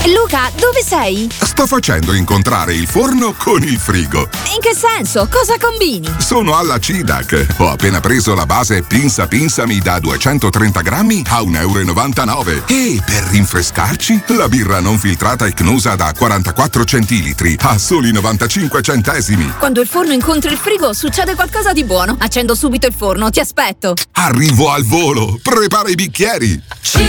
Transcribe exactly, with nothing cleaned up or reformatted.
Luca, dove sei? Sto facendo incontrare il forno con il frigo. In che senso? Cosa combini? Sono alla C I D A C. Ho appena preso la base Pinsa Pinsami da duecentotrenta grammi a un euro e novantanove. E per rinfrescarci, la birra non filtrata Icnusa da quarantaquattro centilitri a soli novantacinque centesimi. Quando il forno incontra il frigo, succede qualcosa di buono. Accendo subito il forno, ti aspetto. Arrivo al volo. Prepara i bicchieri.